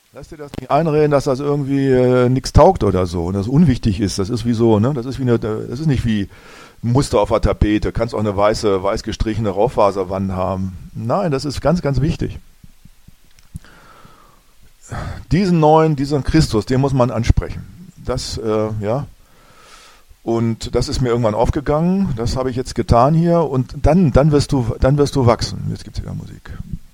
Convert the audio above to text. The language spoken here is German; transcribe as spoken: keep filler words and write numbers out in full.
Lass dir das nicht einreden, dass das irgendwie äh, nichts taugt oder so und das unwichtig ist. Das ist wie so, ne? Das ist wie eine, das ist nicht wie ein Muster auf der Tapete. Kannst auch eine weiße, weiß gestrichene Raufaserwand haben. Nein, das ist ganz, ganz wichtig. Diesen neuen, diesen Christus, den muss man ansprechen. Das, äh, ja. Und das ist mir irgendwann aufgegangen. Das habe ich jetzt getan hier und dann, dann wirst du, dann wirst du wachsen. Jetzt gibt's wieder Musik.